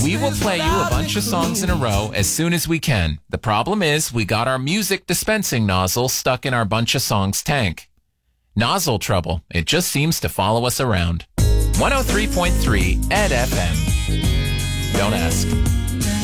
We will play you a bunch of songs in a row as soon as we can. The problem is we got our music dispensing nozzle stuck in our bunch of songs tank. Nozzle trouble. It just seems to follow us around. 103.3 Ed FM. Don't ask.